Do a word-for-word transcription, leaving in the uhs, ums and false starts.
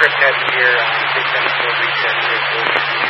Chris Head here on Big Ten Four Weekend.